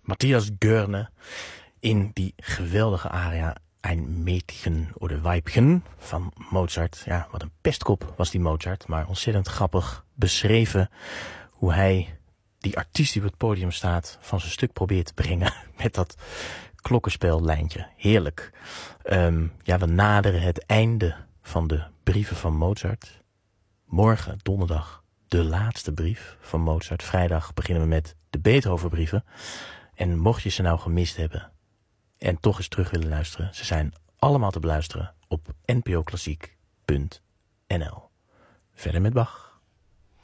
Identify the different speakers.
Speaker 1: Matthias Görne in die geweldige aria Ein Mädchen oder Weibchen van Mozart. Ja, wat een pestkop was die Mozart, maar ontzettend grappig beschreven hoe hij die artiest die op het podium staat van zijn stuk probeert te brengen met dat klokkenspellijntje. Heerlijk. We naderen het einde van de brieven van Mozart. Morgen, donderdag, de laatste brief van Mozart. Vrijdag beginnen we met de Beethovenbrieven. En mocht je ze nou gemist hebben en toch eens terug willen luisteren, ze zijn allemaal te beluisteren op npoklassiek.nl. Verder met Bach.